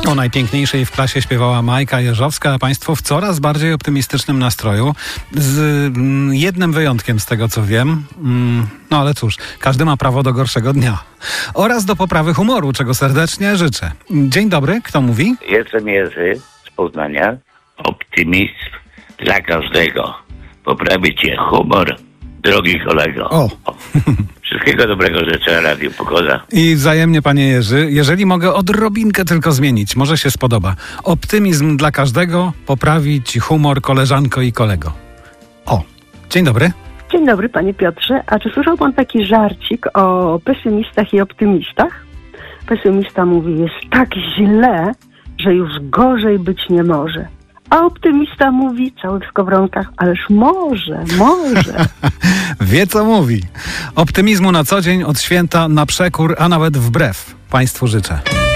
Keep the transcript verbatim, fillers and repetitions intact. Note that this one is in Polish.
O najpiękniejszej w klasie śpiewała Majka Jeżowska, a państwo w coraz bardziej optymistycznym nastroju. Z mm, jednym wyjątkiem z tego, co wiem. Mm, no ale cóż, każdy ma prawo do gorszego dnia. Oraz do poprawy humoru, czego serdecznie życzę. Dzień dobry, kto mówi? Jestem Jerzy z Poznania. Optymizm dla każdego. Poprawi cię humor, drogi kolego. O! Wszystkiego dobrego życzę Radiu Pogoda. I wzajemnie, panie Jerzy, jeżeli mogę odrobinkę tylko zmienić, może się spodoba. Optymizm dla każdego poprawi ci humor, koleżanko i kolego. O, dzień dobry. Dzień dobry, panie Piotrze. A czy słyszał pan taki żarcik o pesymistach i optymistach? Pesymista mówi, jest tak źle, że już gorzej być nie może. A optymista mówi, cały w skowronkach, ależ może, może. Wie, co mówi. Optymizmu na co dzień, od święta na przekór, a nawet wbrew państwu życzę.